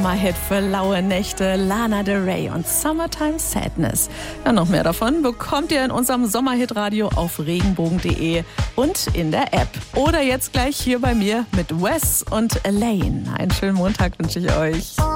Sommerhit für laue Nächte, Lana Del Rey und Summertime Sadness. Ja, noch mehr davon bekommt ihr in unserem Sommerhit-Radio auf regenbogen.de und in der App. Oder jetzt gleich hier bei mir mit Wes und Elaine. Einen schönen Montag wünsche ich euch.